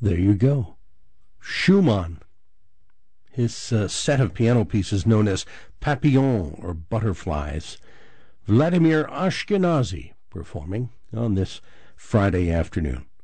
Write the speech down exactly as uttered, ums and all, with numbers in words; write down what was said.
There you go. Schumann. His uh, set of piano pieces known as Papillons, or Butterflies. Vladimir Ashkenazy performing on this Friday afternoon.